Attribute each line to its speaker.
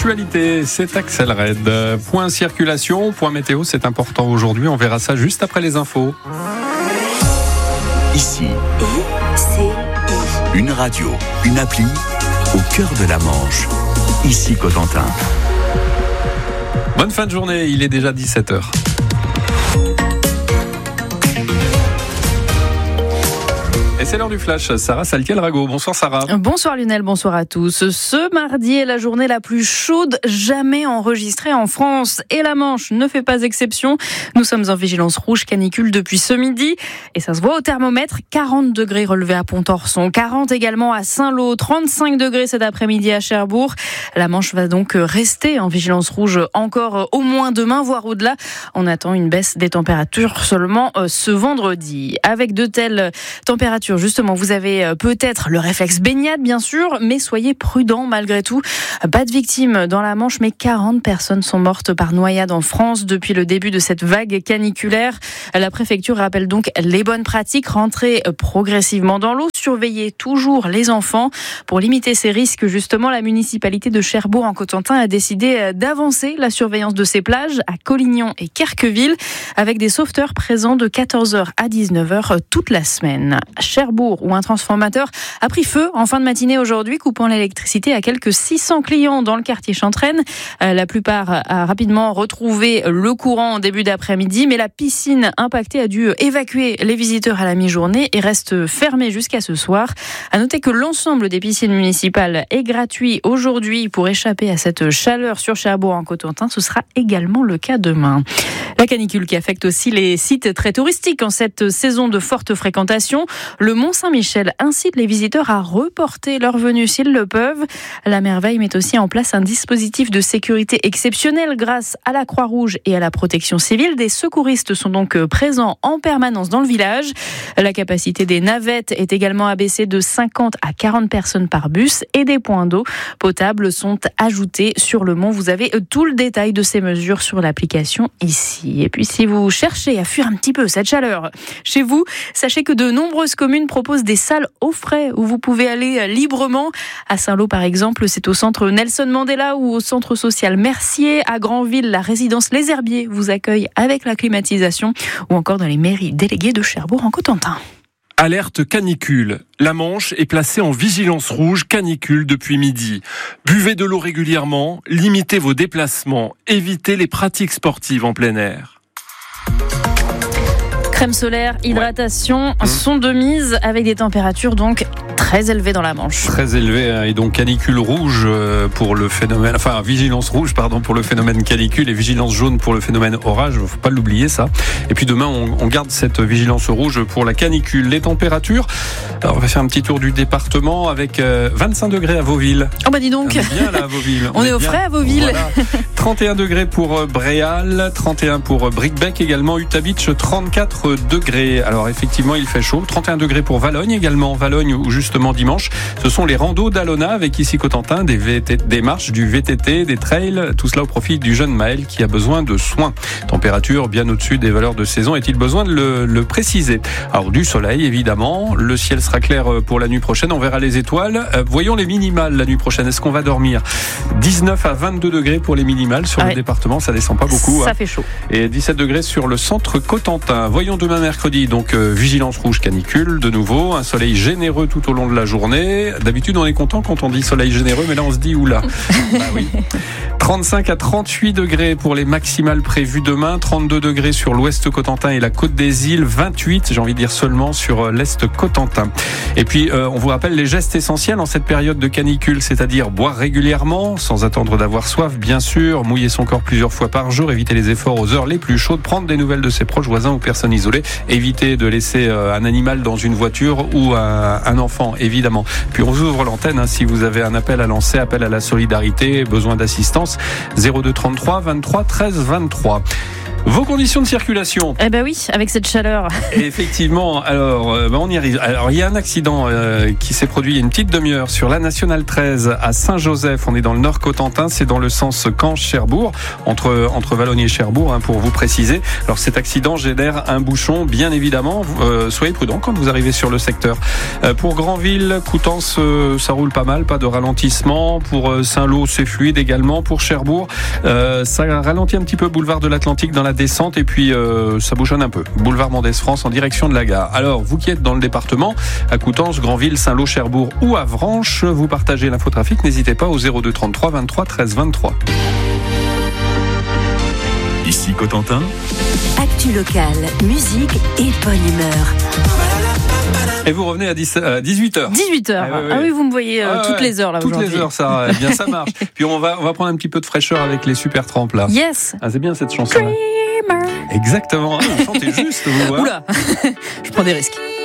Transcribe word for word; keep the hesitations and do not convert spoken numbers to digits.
Speaker 1: l'actualité, c'est Axel Red. Point circulation, point météo, c'est important aujourd'hui. On verra ça juste après les infos.
Speaker 2: Ici, I C I. Une radio, une appli au cœur de la Manche. Ici Cotentin.
Speaker 1: Bonne fin de journée, il est déjà dix-sept heures. Et c'est l'heure du flash. Sarah Saltiel-Rago. Bonsoir Sarah.
Speaker 3: Bonsoir Lionel, bonsoir à tous. Ce mardi est la journée la plus chaude jamais enregistrée en France. Et la Manche ne fait pas exception. Nous sommes en vigilance rouge canicule depuis ce midi. Et ça se voit au thermomètre. quarante degrés relevés à Pont-Orson, quarante également à Saint-Lô, trente-cinq degrés cet après-midi à Cherbourg. La Manche va donc rester en vigilance rouge encore au moins demain, voire au-delà. On attend une baisse des températures seulement ce vendredi. Avec de telles températures, justement, vous avez peut-être le réflexe baignade, bien sûr, mais soyez prudents malgré tout. Pas de victimes dans la Manche, mais quarante personnes sont mortes par noyade en France depuis le début de cette vague caniculaire. La préfecture rappelle donc les bonnes pratiques, rentrer progressivement dans l'eau, surveiller toujours les enfants. Pour limiter ces risques, justement, la municipalité de Cherbourg en Cotentin a décidé d'avancer la surveillance de ces plages à Collignon et Querqueville, avec des sauveteurs présents de quatorze heures à dix-neuf heures toute la semaine. Cherbourg, où un transformateur a pris feu en fin de matinée aujourd'hui, coupant l'électricité à quelques six cents clients dans le quartier Chantraine. La plupart a rapidement retrouvé le courant en début d'après-midi, mais la piscine impactée a dû évacuer les visiteurs à la mi-journée et reste fermée jusqu'à ce soir. À noter que l'ensemble des piscines municipales est gratuit aujourd'hui pour échapper à cette chaleur sur Cherbourg en Cotentin. Ce sera également le cas demain. La canicule qui affecte aussi les sites très touristiques en cette saison de forte fréquentation. Le Mont-Saint-Michel incite les visiteurs à reporter leur venue s'ils le peuvent. La Merveille met aussi en place un dispositif de sécurité exceptionnel grâce à la Croix-Rouge et à la protection civile. Des secouristes sont donc présents en permanence dans le village. La capacité des navettes est également abaissée de cinquante à quarante personnes par bus et des points d'eau potables sont ajoutés sur le mont. Vous avez tout le détail de ces mesures sur l'application ici. Et puis si vous cherchez à fuir un petit peu cette chaleur chez vous, sachez que de nombreuses communes proposent des salles au frais où vous pouvez aller librement. À Saint-Lô par exemple, c'est au centre Nelson Mandela ou au centre social Mercier. À Granville, la résidence Les Herbiers vous accueille avec la climatisation, ou encore dans les mairies déléguées de Cherbourg en Cotentin.
Speaker 1: Alerte canicule. La Manche est placée en vigilance rouge canicule depuis midi. Buvez de l'eau régulièrement, limitez vos déplacements, évitez les pratiques sportives en plein air.
Speaker 3: Crème solaire, hydratation
Speaker 1: ouais.
Speaker 3: sont de mise avec des températures donc très élevées dans la Manche.
Speaker 1: Très élevées et donc canicule rouge pour le phénomène, enfin vigilance rouge pardon pour le phénomène canicule et vigilance jaune pour le phénomène orage. Faut pas l'oublier ça. Et puis demain on, on garde cette vigilance rouge pour la canicule. Les températures. Alors on va faire un petit tour du département avec vingt-cinq degrés à Vauville.
Speaker 3: Oh bah dis donc.
Speaker 1: On est bien là à Vauville.
Speaker 3: On, on est, est au frais à Vauville.
Speaker 1: Voilà. trente et un degrés pour Bréal, trente et un pour Bricbec également, Utah Beach trente-quatre degrés. Alors effectivement il fait chaud, trente et un degrés pour Valogne également, Valogne où justement dimanche ce sont les randos d'Alona avec ici Cotentin, des, V T, des marches, du V T T, des trails, tout cela au profit du jeune Maël qui a besoin de soins. Température bien au-dessus des valeurs de saison, est-il besoin de le, le préciser? Alors du soleil évidemment, le ciel sera clair pour la nuit prochaine, on verra les étoiles. Euh, voyons les minimales la nuit prochaine, est-ce qu'on va dormir? dix-neuf à vingt-deux degrés pour les minimales sur ah le ouais. département, ça descend pas beaucoup.
Speaker 3: Ça
Speaker 1: hein.
Speaker 3: fait chaud.
Speaker 1: Et dix-sept degrés sur le centre Cotentin. Voyons demain mercredi, donc euh, vigilance rouge canicule de nouveau, un soleil généreux tout au long de la journée. D'habitude on est content quand on dit soleil généreux, mais là on se dit oula. Bah oui. trente-cinq à trente-huit degrés pour les maximales prévues demain, trente-deux degrés sur l'ouest Cotentin et la côte des îles, vingt-huit, j'ai envie de dire seulement sur l'est Cotentin. Et puis euh, on vous rappelle les gestes essentiels en cette période de canicule, c'est-à-dire boire régulièrement, sans attendre d'avoir soif bien sûr, mouiller son corps plusieurs fois par jour, éviter les efforts aux heures les plus chaudes, prendre des nouvelles de ses proches, voisins ou personnes isolées, éviter de laisser euh, un animal dans une voiture ou un, un enfant évidemment. Puis on vous ouvre l'antenne hein, si vous avez un appel à lancer, appel à la solidarité, besoin d'assistance, zéro deux trente-trois vingt-trois treize vingt-trois. Vos conditions de circulation?
Speaker 3: Eh ben oui, avec cette chaleur.
Speaker 1: Et effectivement, alors euh, ben on y arrive. Alors il y a un accident euh, qui s'est produit il y a une petite demi-heure sur la nationale treize à Saint-Joseph. On est dans le Nord Cotentin, c'est dans le sens Caen-Cherbourg, entre entre Valognes et Cherbourg, hein, pour vous préciser. Alors cet accident génère un bouchon, bien évidemment. Euh, soyez prudents quand vous arrivez sur le secteur. Euh, pour Granville, Coutances, euh, ça roule pas mal, pas de ralentissement. Pour euh, Saint-Lô, c'est fluide également. Pour Cherbourg, euh, ça ralentit un petit peu boulevard de l'Atlantique dans la descente et puis euh, ça bouchonne un peu. Boulevard Mendès France en direction de la gare. Alors, vous qui êtes dans le département, à Coutances, Granville, Saint-Lô, Cherbourg ou Avranches, vous partagez l'infotrafic, n'hésitez pas au zéro deux trente-trois vingt-trois treize vingt-trois.
Speaker 2: Ici Cotentin.
Speaker 4: Actu locale, musique et bonne humeur.
Speaker 1: Et vous revenez à dix-huit heures.
Speaker 3: dix-huit heures.
Speaker 1: Ah, oui, oui.
Speaker 3: Ah oui, vous me voyez euh,
Speaker 1: Ah,
Speaker 3: toutes
Speaker 1: ouais.
Speaker 3: les heures là
Speaker 1: Toutes
Speaker 3: aujourd'hui.
Speaker 1: les heures, ça, eh bien ça marche. Puis on va, on va prendre un petit peu de fraîcheur avec les super trampes là.
Speaker 3: Yes.
Speaker 1: Ah, c'est bien cette chanson.
Speaker 3: Dreamer.
Speaker 1: Exactement. Ah, vous chantez juste, vous. Hein.
Speaker 3: Oula, je prends des risques.